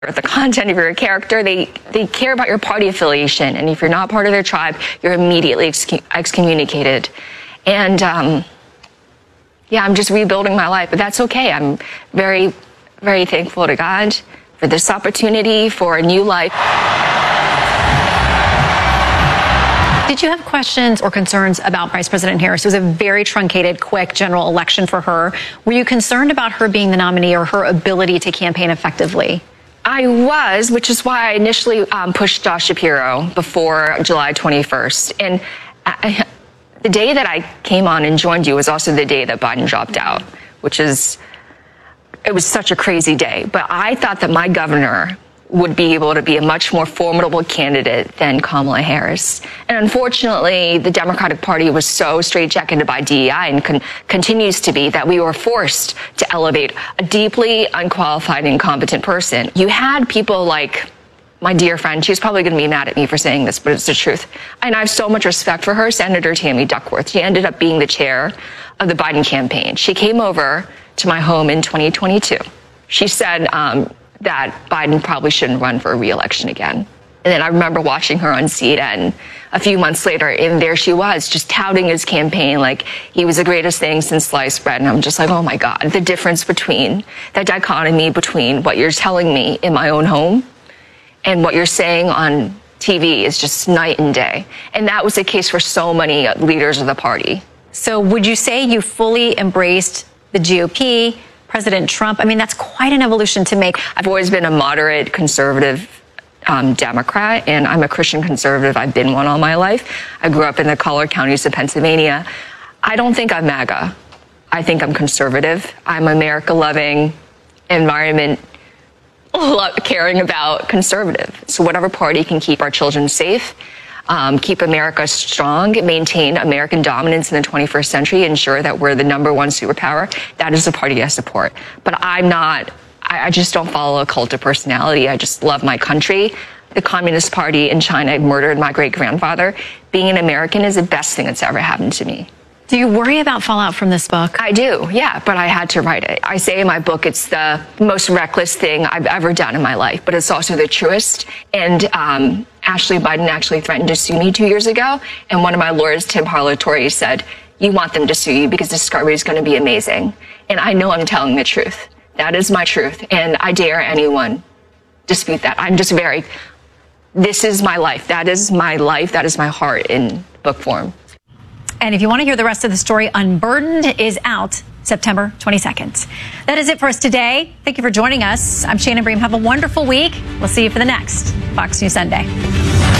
the content of your character. They care about your party affiliation, and if you're not part of their tribe, you're immediately excommunicated. And yeah, I'm just rebuilding my life, but that's okay. I'm very, very thankful to God for this opportunity for a new life. Did you have questions or concerns about Vice President Harris? It was a very truncated, quick general election for her. Were you concerned about her being the nominee or her ability to campaign effectively? I was, which is why I initially pushed Josh Shapiro before July 21st. And the day that I came on and joined you was also the day that Biden dropped out, it was such a crazy day. But I thought that my governor would be able to be a much more formidable candidate than Kamala Harris. And unfortunately, the Democratic Party was so straitjacketed by DEI and continues to be that we were forced to elevate a deeply unqualified and incompetent person. You had people like my dear friend, she's probably going to be mad at me for saying this, but it's the truth. And I have so much respect for her, Senator Tammy Duckworth. She ended up being the chair of the Biden campaign. She came over to my home in 2022. She said, that Biden probably shouldn't run for a re-election again. And then I remember watching her on CNN a few months later, and there she was, just touting his campaign like he was the greatest thing since sliced bread. And I'm just like, oh my God, the difference between, that dichotomy between what you're telling me in my own home and what you're saying on TV is just night and day. And that was the case for so many leaders of the party. So would you say you fully embraced the GOP, President Trump? I mean, that's quite an evolution to make. I've always been a moderate conservative Democrat, and I'm a Christian conservative. I've been one all my life. I grew up in the collar counties of Pennsylvania. I don't think I'm MAGA. I think I'm conservative. I'm America-loving, environment caring about conservative. So whatever party can keep our children safe, keep America strong, maintain American dominance in the 21st century, ensure that we're the #1 superpower, that is the party I support. But I just don't follow a cult of personality. I just love my country. The Communist Party in China murdered my great-grandfather. Being an American is the best thing that's ever happened to me. Do you worry about fallout from this book? I do, yeah, but I had to write it. I say in my book it's the most reckless thing I've ever done in my life, but it's also the truest. And Ashley Biden actually threatened to sue me 2 years ago, and one of my lawyers, Tim Harlow-Torrey, said, you want them to sue you because discovery is going to be amazing. And I know I'm telling the truth. That is my truth, and I dare anyone dispute that. I'm just this is my life. That is my life. That is my heart in book form. And if you want to hear the rest of the story, Unburdened is out September 22nd. That is it for us today. Thank you for joining us. I'm Shannon Bream. Have a wonderful week. We'll see you for the next Fox News Sunday.